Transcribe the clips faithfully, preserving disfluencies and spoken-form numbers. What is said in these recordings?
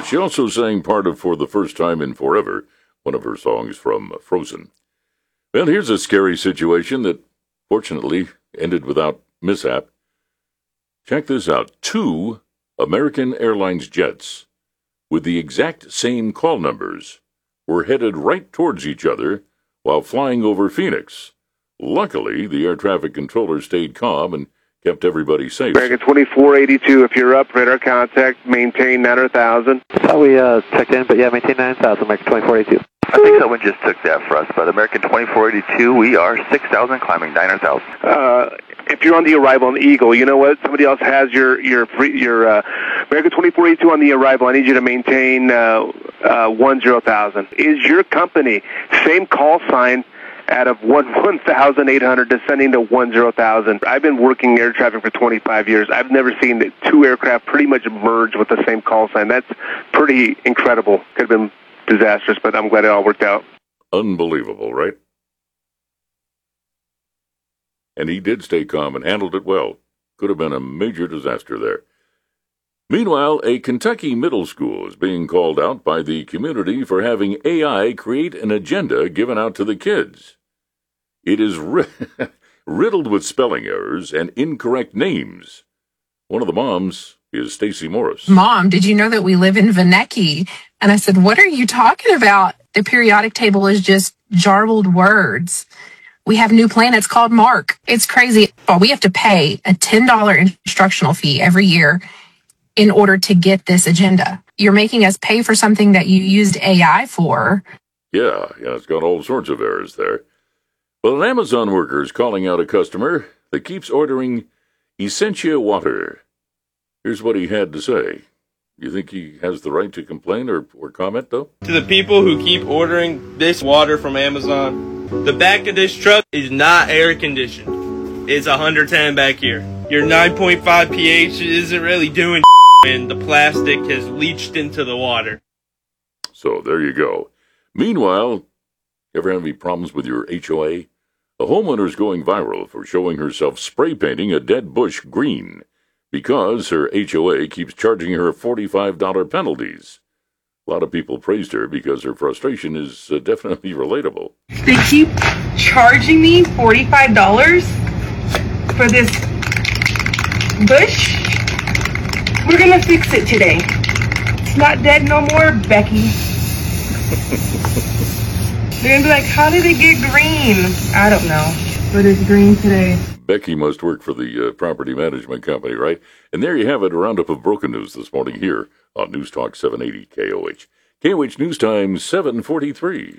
she also sang part of For the First Time in Forever, one of her songs from Frozen. Well, here's a scary situation that fortunately ended without mishap. Check this out. Two American Airlines jets with the exact same call numbers were headed right towards each other while flying over Phoenix. Luckily, the air traffic controller stayed calm and kept everybody safe. American twenty-four eighty-two, if you're up, radar contact, maintain nine hundred thousand. Thought we uh, checked in, but yeah, maintain nine thousand, American twenty-four eighty-two. I think someone just took that for us, but American twenty-four eighty-two, we are six thousand, climbing nine hundred thousand. Uh, if you're on the arrival on the Eagle, you know what? Somebody else has your your free, your uh, American twenty-four eighty-two on the arrival. I need you to maintain uh, uh, one zero thousand. Is your company same call sign out of one one thousand eight hundred descending to one zero thousand? I've been working air traffic for twenty-five years. I've never seen the two aircraft pretty much merge with the same call sign. That's pretty incredible. Could have been disastrous, but I'm glad it all worked out. Unbelievable, right? And he did stay calm and handled it well. Could have been a major disaster there. Meanwhile, a Kentucky middle school is being called out by the community for having A I create an agenda given out to the kids. It is ri- riddled with spelling errors and incorrect names. One of the moms is Stacy Morris. Mom, did you know that we live in Vanecki? And I said, what are you talking about? The periodic table is just jarbled words. We have new planets called Mark. It's crazy. Well, we have to pay a ten dollars instructional fee every year in order to get this agenda. You're making us pay for something that you used A I for. Yeah, yeah, it's got all sorts of errors there. Well, an Amazon worker is calling out a customer that keeps ordering Essentia water. Here's what he had to say. You think he has the right to complain or, or comment, though? To the people who keep ordering this water from Amazon, the back of this truck is not air conditioned. It's one hundred ten back here. Your nine point five pH isn't really doing and the plastic has leached into the water. So there you go. Meanwhile, ever have any problems with your H O A? A homeowner is going viral for showing herself spray painting a dead bush green because her H O A keeps charging her forty-five dollars penalties. A lot of people praised her because her frustration is uh, definitely relatable. They keep charging me forty-five dollars for this bush. We're gonna fix it today. It's not dead no more, Becky. They're gonna be like, how did it get green? I don't know, but it's green today. Becky must work for the uh, property management company, right? And there you have it, a roundup of broken news this morning here on News Talk seven eighty K O H. K O H News Time seven forty-three.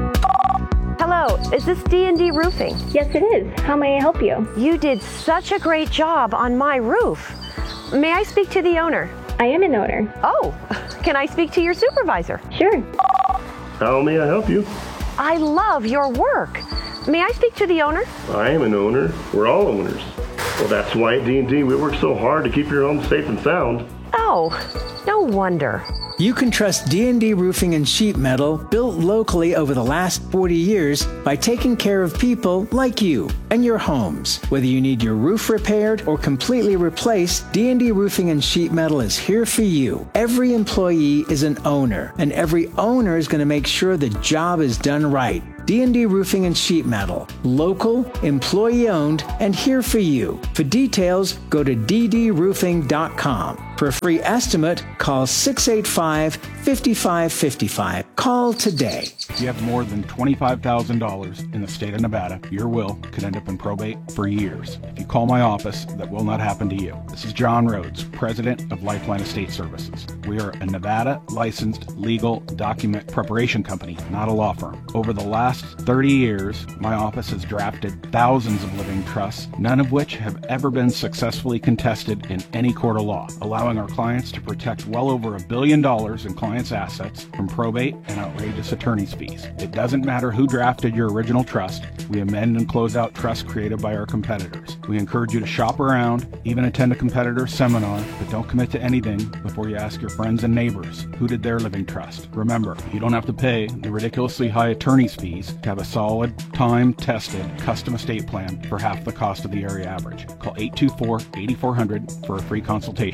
Hello, is this D and D Roofing? Yes, it is. How may I help you? You did such a great job on my roof. May I speak to the owner? I am an owner. Oh, can I speak to your supervisor? Sure. How may I help you? I love your work. May I speak to the owner? I am an owner. We're all owners. Well, that's why at D and D we work so hard to keep your home safe and sound. Oh, no wonder. You can trust D and D Roofing and Sheet Metal, built locally over the last forty years by taking care of people like you and your homes. Whether you need your roof repaired or completely replaced, D and D Roofing and Sheet Metal is here for you. Every employee is an owner, and every owner is going to make sure the job is done right. D and D Roofing and Sheet Metal, local, employee-owned, and here for you. For details, go to d d roofing dot com. For a free estimate, call six eight five, five five five five. Call today. If you have more than twenty-five thousand dollars in the state of Nevada, your will could end up in probate for years. If you call my office, that will not happen to you. This is John Rhodes, president of Lifeline Estate Services. We are a Nevada licensed legal document preparation company, not a law firm. Over the last thirty years, my office has drafted thousands of living trusts, none of which have ever been successfully contested in any court of law, allowing our clients to protect well over a billion dollars in clients' assets from probate and outrageous attorney's fees. It doesn't matter who drafted your original trust, we amend and close out trusts created by our competitors. We encourage you to shop around, even attend a competitor seminar, but don't commit to anything before you ask your friends and neighbors who did their living trust. Remember, you don't have to pay the ridiculously high attorney's fees to have a solid, time-tested, custom estate plan for half the cost of the area average. Call eight two four, eight four zero zero for a free consultation.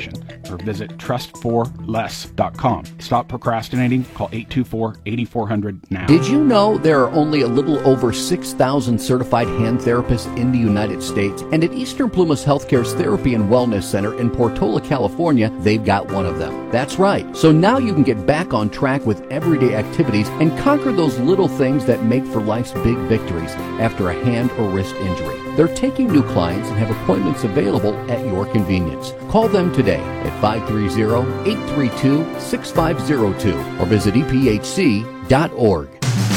or visit trust for less dot com. Stop procrastinating. Call eight two four, eight four zero zero now. Did you know there are only a little over six thousand certified hand therapists in the United States? And at Eastern Plumas Healthcare's Therapy and Wellness Center in Portola, California, they've got one of them. That's right. So now you can get back on track with everyday activities and conquer those little things that make for life's big victories after a hand or wrist injury. They're taking new clients and have appointments available at your convenience. Call them today at five three zero, eight three two, six five zero two or visit E P H C dot org.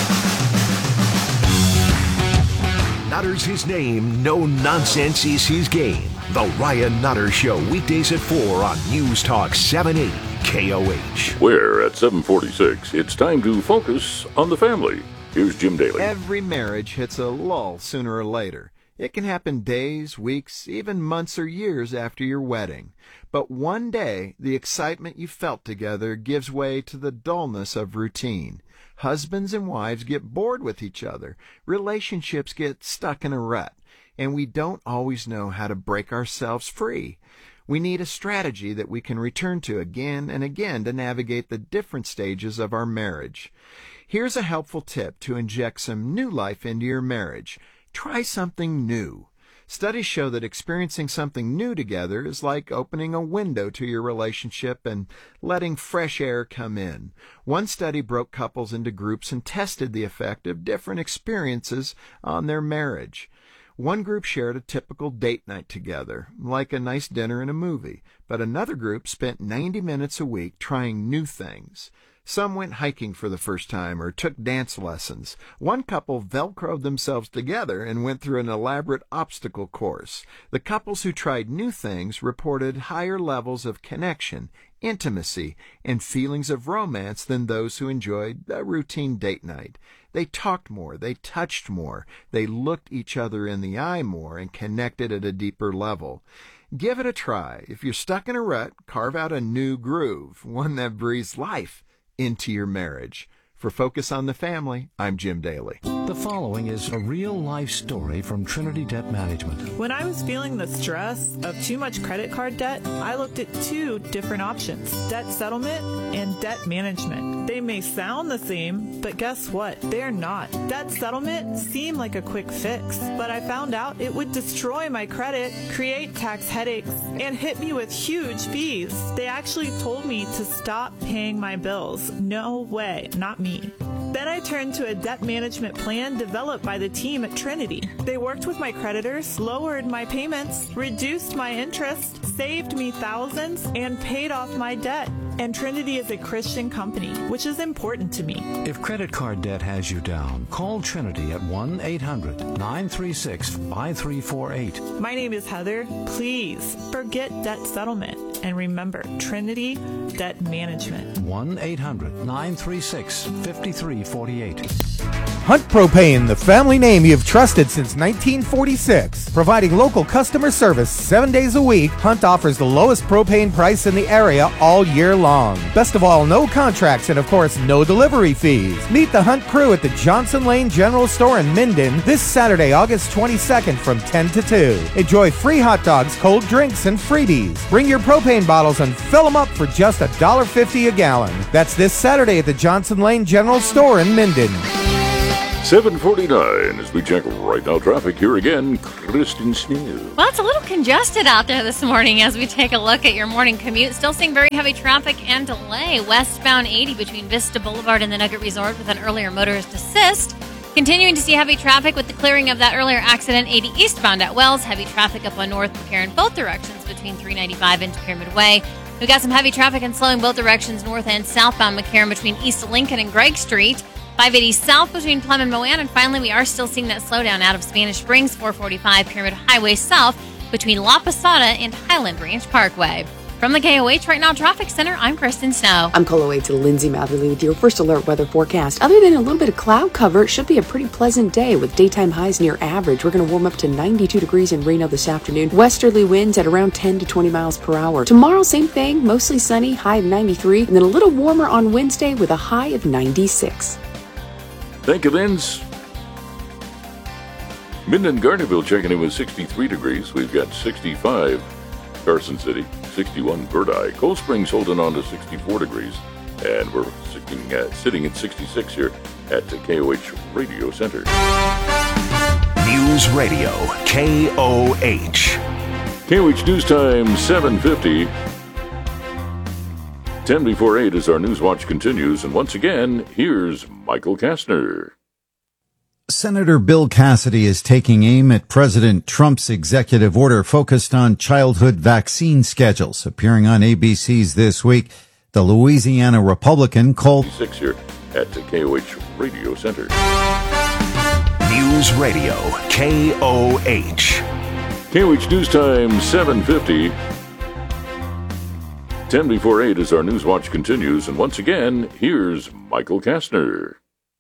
Nutter's his name, no nonsense is his game. The Ryan Nutter Show, weekdays at four on News Talk seven eighty K O H. Where at seven forty-six, it's time to focus on the family. Here's Jim Daly. Every marriage hits a lull sooner or later. It can happen days, weeks, even months or years after your wedding. But one day, the excitement you felt together gives way to the dullness of routine. Husbands and wives get bored with each other. Relationships get stuck in a rut. And we don't always know how to break ourselves free. We need a strategy that we can return to again and again to navigate the different stages of our marriage. Here's a helpful tip to inject some new life into your marriage. Try something new. Studies show that experiencing something new together is like opening a window to your relationship and letting fresh air come in. One study broke couples into groups and tested the effect of different experiences on their marriage. One group shared a typical date night together, like a nice dinner and a movie, but another group spent ninety minutes a week trying new things. Some went hiking for the first time or took dance lessons. One couple Velcroed themselves together and went through an elaborate obstacle course. The couples who tried new things reported higher levels of connection, intimacy, and feelings of romance than those who enjoyed a routine date night. They talked more, they touched more, they looked each other in the eye more and connected at a deeper level. Give it a try. If you're stuck in a rut, carve out a new groove, one that breathes life into your marriage. For Focus on the Family, I'm Jim Daly. The following is a real-life story from Trinity Debt Management. When I was feeling the stress of too much credit card debt, I looked at two different options, debt settlement and debt management. They may sound the same, but guess what? They're not. Debt settlement seemed like a quick fix, but I found out it would destroy my credit, create tax headaches, and hit me with huge fees. They actually told me to stop paying my bills. No way, not me. Then I turned to a debt management plan developed by the team at Trinity. They worked with my creditors, lowered my payments, reduced my interest, saved me thousands, and paid off my debt. And Trinity is a Christian company, which is important to me. If credit card debt has you down, call Trinity at one eight hundred, nine three six, five three four eight. My name is Heather. Please forget debt settlement and remember Trinity Debt Management. one eight hundred, nine three six, five three four eight. Hunt Propane, the family name you've trusted since nineteen forty-six. Providing local customer service seven days a week, Hunt offers the lowest propane price in the area all year long. Best of all, no contracts and of course no delivery fees. Meet the Hunt crew at the Johnson Lane General Store in Minden this Saturday, August twenty-second from ten to two. Enjoy free hot dogs, cold drinks, and freebies. Bring your propane bottles and fill them up for just one dollar fifty a gallon. That's this Saturday at the Johnson Lane General Store in Minden. seven forty-nine as we check right now traffic. Here again, Kristen Snell. Well, it's a little congested out there this morning as we take a look at your morning commute. Still seeing very heavy traffic and delay. Westbound eighty between Vista Boulevard and the Nugget Resort with an earlier motorist assist. Continuing to see heavy traffic with the clearing of that earlier accident. eighty eastbound at Wells. Heavy traffic up on North McCarran in both directions between three ninety-five and Pyramid Way. We've got some heavy traffic and slowing both directions north and southbound McCarran between East Lincoln and Gregg Street. five eighty south between Plum and Moan. And finally, we are still seeing that slowdown out of Spanish Springs, four forty-five Pyramid Highway south between La Posada and Highland Ranch Parkway. From the K O H Right Now Traffic Center, I'm Kristen Snow. I'm Colo eight to Lindsay Matherly with your first alert weather forecast. Other than a little bit of cloud cover, it should be a pretty pleasant day with daytime highs near average. We're going to warm up to ninety-two degrees in Reno this afternoon. Westerly winds at around ten to twenty miles per hour. Tomorrow, same thing, mostly sunny, high of ninety-three, and then a little warmer on Wednesday with a high of ninety-six. Thank you, Linz. Minden Gardnerville checking in with sixty-three degrees. We've got sixty-five Carson City, sixty-one. Verdi. Cold Springs holding on to sixty-four degrees. And we're sitting, uh, sitting at sixty-six here at the K O H Radio Center. News Radio, K O H. K O H News Time, seven fifty. ten before eight as our News Watch continues. And once again, here's Michael Kastner. Senator Bill Cassidy is taking aim at President Trump's executive order focused on childhood vaccine schedules. Appearing on A B C's This Week, the Louisiana Republican called six here at the K O H Radio Center. News Radio, K O H. K O H News Time, seven fifty. ten before eight as our News Watch continues. And once again, here's Michael Kastner.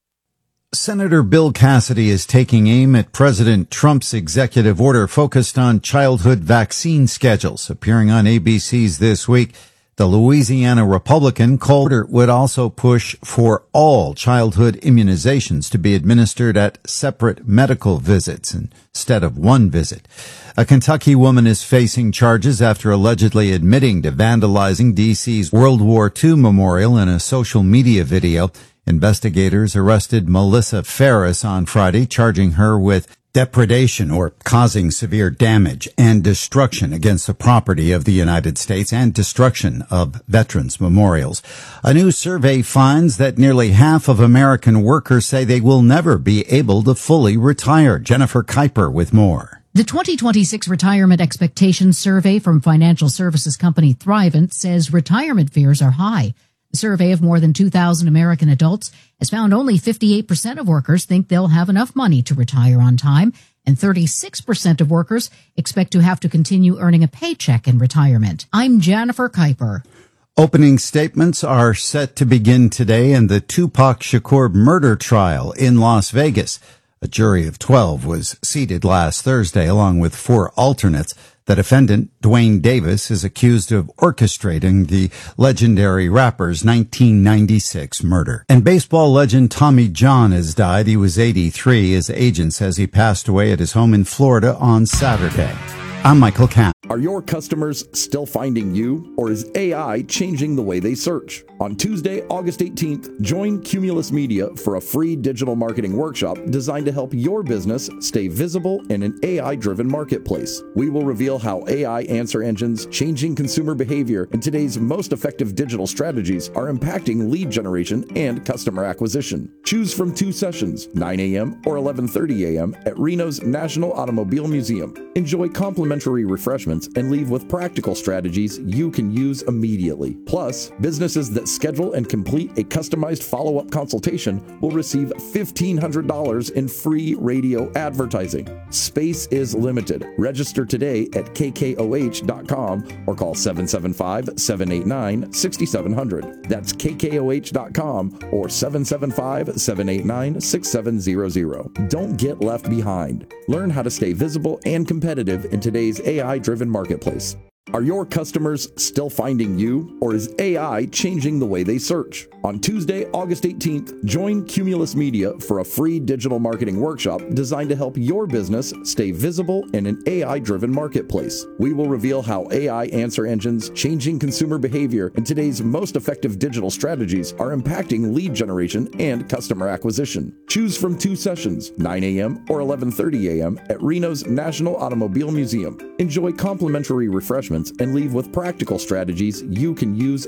Senator Bill Cassidy is taking aim at President Trump's executive order focused on childhood vaccine schedules. Appearing on A B C's This Week, the Louisiana Republican called it would also push for all childhood immunizations to be administered at separate medical visits instead of one visit. A Kentucky woman is facing charges after allegedly admitting to vandalizing D C's World War Two memorial in a social media video. Investigators arrested Melissa Ferris on Friday, charging her with depredation or causing severe damage and destruction against the property of the United States and destruction of veterans' memorials. A new survey finds that nearly half of American workers say they will never be able to fully retire. Jennifer Kuiper with more. The twenty twenty-six Retirement Expectations Survey from financial services company Thrivent says retirement fears are high. The survey of more than two thousand American adults has found only fifty-eight percent of workers think they'll have enough money to retire on time, and thirty-six percent of workers expect to have to continue earning a paycheck in retirement. I'm Jennifer Kuiper. Opening statements are set to begin today in the Tupac Shakur murder trial in Las Vegas. A jury of twelve was seated last Thursday along with four alternates. The defendant, Dwayne Davis, is accused of orchestrating the legendary rapper's nineteen ninety-six murder. And baseball legend Tommy John has died. He was eighty-three. His agent says he passed away at his home in Florida on Saturday. I'm Michael Camp. Are your customers still finding you, or is A I changing the way they search? On Tuesday, August eighteenth, join Cumulus Media for a free digital marketing workshop designed to help your business stay visible in an A I-driven marketplace. We will reveal how A I answer engines, changing consumer behavior, and today's most effective digital strategies are impacting lead generation and customer acquisition. Choose from two sessions, nine a.m. or eleven thirty a.m. at Reno's National Automobile Museum. Enjoy complimentary refreshments and leave with practical strategies you can use immediately. Plus, businesses that schedule and complete a customized follow-up consultation will receive fifteen hundred dollars in free radio advertising. Space is limited. Register today at k k o h dot com or call seven seven five, seven eight nine, six seven zero zero. That's k k o h dot com or seven seven five, seven eight nine, six seven zero zero. Don't get left behind. Learn how to stay visible and competitive in today's A I-driven marketplace. Are your customers still finding you, or is A I changing the way they search? On Tuesday, August eighteenth, join Cumulus Media for a free digital marketing workshop designed to help your business stay visible in an A I-driven marketplace. We will reveal how A I answer engines, changing consumer behavior, and today's most effective digital strategies are impacting lead generation and customer acquisition. Choose from two sessions, nine a.m. or eleven thirty a.m. at Reno's National Automobile Museum. Enjoy complimentary refreshments and leave with practical strategies you can use